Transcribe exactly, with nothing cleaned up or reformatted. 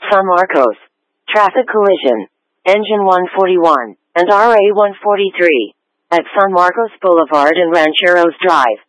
San Marcos. Traffic collision. Engine one forty-one and R A one forty-three at San Marcos Boulevard and Rancheros Drive.